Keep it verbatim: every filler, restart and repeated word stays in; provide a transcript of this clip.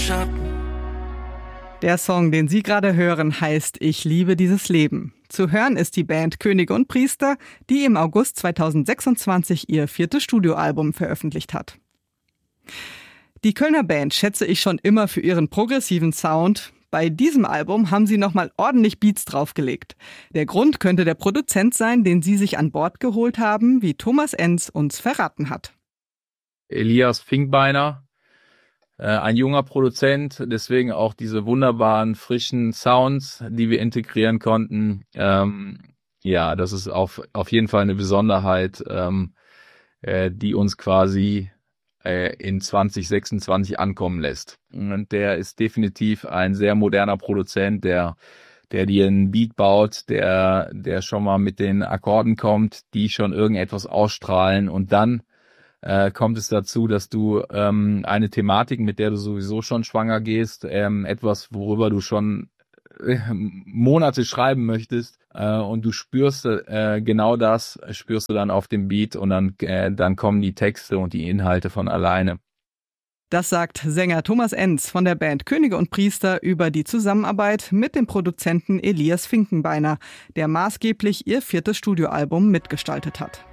Schatten. Der Song, den Sie gerade hören, heißt Ich liebe dieses Leben. Zu hören ist die Band Könige und Priester, die im August zweitausendsechsundzwanzig ihr viertes Studioalbum veröffentlicht hat. Die Kölner Band schätze ich schon immer für ihren progressiven Sound. Bei diesem Album haben sie nochmal ordentlich Beats draufgelegt. Der Grund könnte der Produzent sein, den sie sich an Bord geholt haben, wie Thomas Enz uns verraten hat. Elias Finkbeiner, äh, ein junger Produzent, deswegen auch diese wunderbaren, frischen Sounds, die wir integrieren konnten. Ähm, ja, das ist auf, auf jeden Fall eine Besonderheit, ähm, äh, die uns quasi äh, in zwanzig sechsundzwanzig ankommen lässt. Und der ist definitiv ein sehr moderner Produzent, der der dir einen Beat baut, der der schon mal mit den Akkorden kommt, die schon irgendetwas ausstrahlen, und dann äh, kommt es dazu, dass du ähm, eine Thematik, mit der du sowieso schon schwanger gehst, ähm, etwas, worüber du schon äh, Monate schreiben möchtest, äh, und du spürst äh, genau das, spürst du dann auf dem Beat, und dann, äh, dann kommen die Texte und die Inhalte von alleine. Das sagt Sänger Thomas Enz von der Band Könige und Priester über die Zusammenarbeit mit dem Produzenten Elias Finkenbeiner, der maßgeblich ihr viertes Studioalbum mitgestaltet hat.